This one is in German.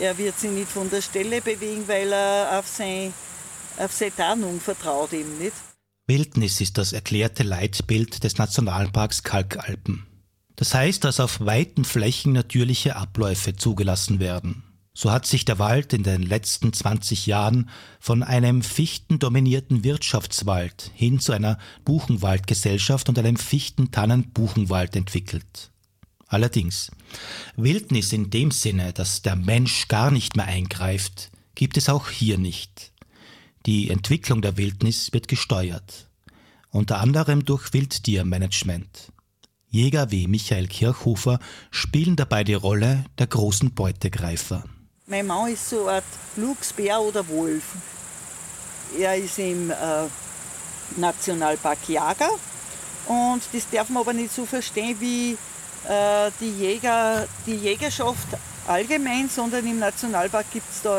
Er wird sich nicht von der Stelle bewegen, weil er auf seine Tarnung vertraut eben nicht. Wildnis ist das erklärte Leitbild des Nationalparks Kalkalpen. Das heißt, dass auf weiten Flächen natürliche Abläufe zugelassen werden. So hat sich der Wald in den letzten 20 Jahren von einem fichtendominierten Wirtschaftswald hin zu einer Buchenwaldgesellschaft und einem Fichten-Tannen-Buchenwald entwickelt. Allerdings, Wildnis in dem Sinne, dass der Mensch gar nicht mehr eingreift, gibt es auch hier nicht. Die Entwicklung der Wildnis wird gesteuert, unter anderem durch Wildtiermanagement. Jäger wie Michael Kirchhofer spielen dabei die Rolle der großen Beutegreifer. Mein Mann ist so eine Art Luchsbär oder Wolf. Er ist im Nationalpark Jager und das darf man aber nicht so verstehen wie die Jägerschaft allgemein, sondern im Nationalpark gibt es da